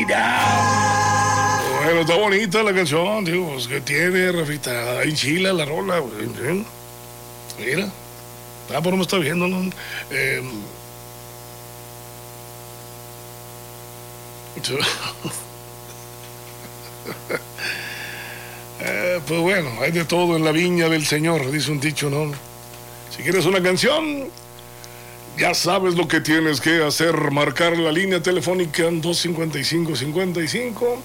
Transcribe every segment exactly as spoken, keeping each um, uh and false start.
Bueno, está bonita la canción, digo, pues, que tiene, Rafita, ahí chila la rola, güey. ¿Eh? Mira, ah, por no me está viendo, ¿no? Eh, eh, pues bueno, hay de todo en la viña del Señor, dice un dicho, ¿no? Si quieres una canción, ya sabes lo que tienes que hacer, marcar la línea telefónica en dos cincuenta y cinco cincuenta y cinco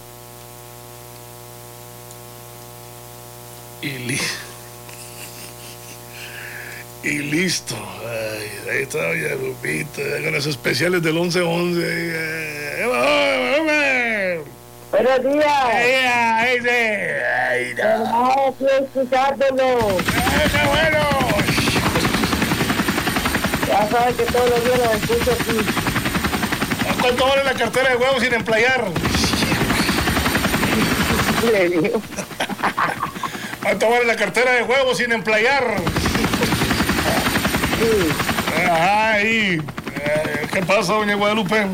y, li y listo. Ay, ahí está ya Lupita, con las especiales del once once. Eh, Buenos días. Ay, ay, ay, no, quiero escuchártelo. ¡Qué bueno! Ya sabes que todos los días lo escucho aquí. ¿Cuánto vale la cartera de huevos sin emplayar? Le digo. ¿Cuánto vale la cartera de huevos sin emplayar? Sí. Ay, ¿qué pasa, doña Guadalupe?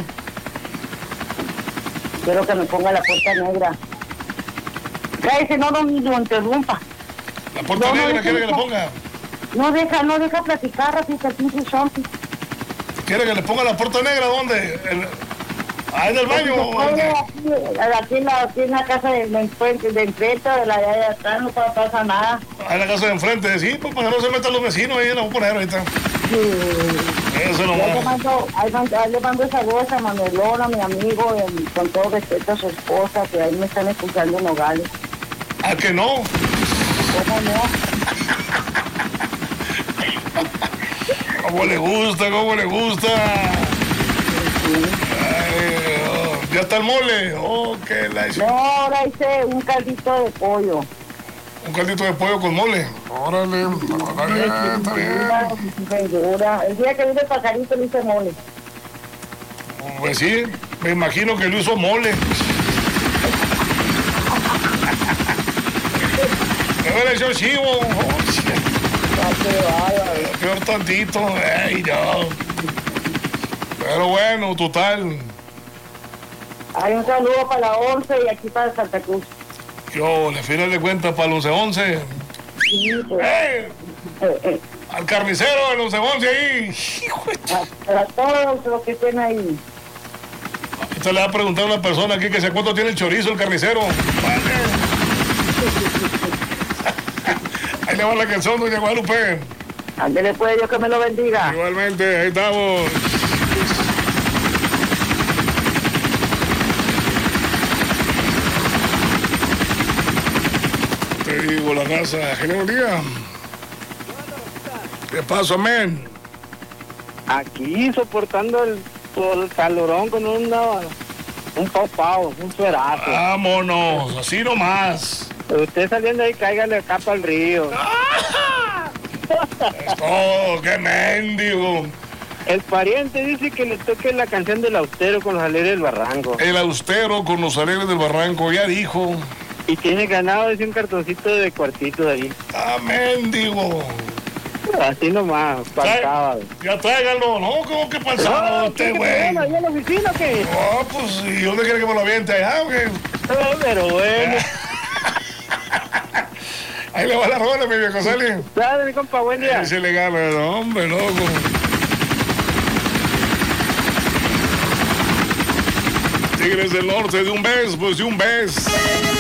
Quiero que me ponga la puerta negra. Cállese, no, no, no interrumpa. ¿La puerta no, negra no, quiere no, que le ponga? No deja, no deja platicar, Rafita, aquí en su ¿Quiere que le ponga la puerta negra? ¿Dónde? El... ¿Ah, en el baño? Aquí, aquí, en la, aquí en la casa de, de enfrente, de enfrente, de la de allá atrás, no pasa nada. Ah, en la casa de enfrente, sí, pues para que no se metan los vecinos, ahí la voy a poner ahorita. Sí. Eso no Yo le mando, ahí le mando esa voz a Manuelona, mi amigo, y con todo respeto a su esposa, que ahí me están escuchando en Nogales. ¿A que no? ¿Cómo no? ¿Cómo le gusta? ¿Cómo le gusta? Ay, oh, ¿ya está el mole? Oh, que la hizo. No, ahora hice un caldito de pollo. Un caldito de pollo con mole. Órale, está bien, está bien. Verdura. El día que vine pajarito le hice mole. Pues sí, me imagino que lo hizo mole. Me le echó chivo. Peor tantito. Ay, no. Pero bueno, total. Hay un saludo para la once y aquí para Santa Cruz. Yo, le final de cuentas para el once once. Sí, pues. ¡Eh! Eh, eh. Al carnicero del once once ahí. Para todos los que estén ahí. Usted le va a preguntar a una persona aquí que se cuánto tiene el chorizo el carnicero. Vale. Ahí le va la canción, doña Guadalupe. Ándele pues, Dios que me lo bendiga. Igualmente, ahí estamos. Te digo la raza, genial día. ¿Qué pasa, men? Aquí soportando el, el calorón con una, un pau pau, un suerazo. Vámonos, así nomás. Usted saliendo ahí, cáigale acá para el río. Es todo, qué mendigo. El pariente dice que le toque la canción del austero con los alegres del barranco. El austero con los alegres del barranco, ya dijo. Y tiene ganado, dice, un cartoncito de cuartitos ahí. Ah, mendigo. Así nomás, para el sábado. Ya tráigalo, ¿no? ¿Cómo que para el sábado usted, güey? ¿Allá en la oficina o qué? No, pues, ¿y dónde quiere que me lo aviente allá, güey? Oh, pero bueno. Ahí le va la rola, mi viejo Sali. Dale, mi compa, buen día. Ahí se le gana, no, hombre, loco. Tigres del Norte, de un beso, pues de un beso.